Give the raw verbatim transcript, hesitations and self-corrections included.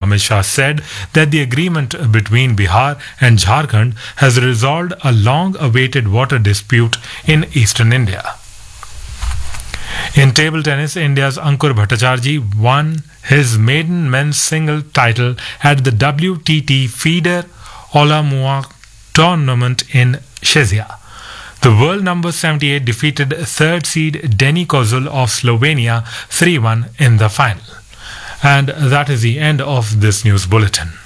Amit Shah said that the agreement between Bihar and Jharkhand has resolved a long-awaited water dispute in eastern India. In table tennis, India's Ankur Bhattacharjee won his maiden men's single title at the W T T FIDE Olamua tournament in Szezia. The world number seventy-eight defeated third seed Denny Kozul of Slovenia three one in the final. And that is the end of this news bulletin.